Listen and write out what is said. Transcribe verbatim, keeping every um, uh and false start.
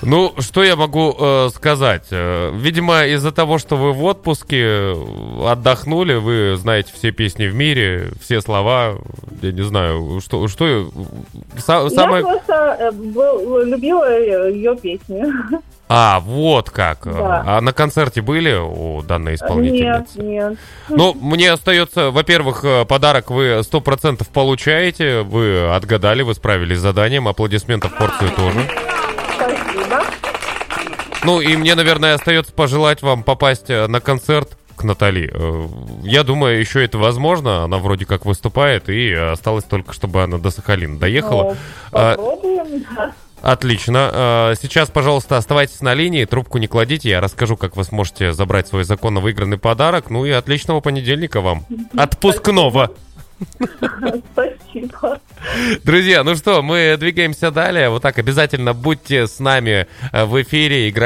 Ну, что я могу э, сказать? Э, видимо, из-за того, что вы в отпуске, отдохнули, вы знаете все песни в мире, все слова, я не знаю, что... что са- самое... Я просто был, любила ее песни. А, вот как. Да. А на концерте были у данной исполнительницы? Нет, нет. Ну, мне остается, во-первых, подарок вы сто процентов получаете, вы отгадали, вы справились с заданием, аплодисментов порцию тоже. Спасибо. Ну, и мне, наверное, остается пожелать вам попасть на концерт к Натали. Я думаю, еще это возможно, она вроде как выступает, и осталось только, чтобы она до Сахалина доехала. Ну, попробуем, да. Отлично. Сейчас, пожалуйста, оставайтесь на линии, трубку не кладите, я расскажу, как вы сможете забрать свой законно выигранный подарок. Ну и отличного понедельника вам. Отпускного. Спасибо. Друзья, ну что, мы двигаемся далее. Вот так обязательно будьте с нами в эфире, играйте.